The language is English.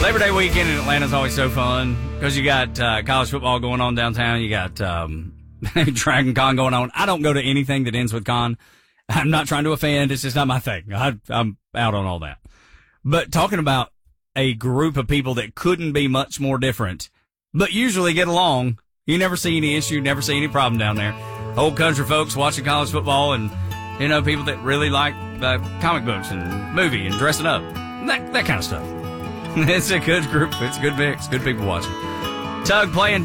Labor Day weekend in Atlanta is always so fun because you got college football going on downtown. You got Dragon Con going on. I don't go to anything that ends with con. I'm not trying to offend. It's just not my thing. I'm out on all that. But talking about a group of people that couldn't be much more different, but usually get along. You never see any issue, never see any problem down there. Old country folks watching college football and, you know, people that really like comic books and movie and dressing up. That kind of stuff. It's a good group. It's a good mix. Good people watching. Tug playing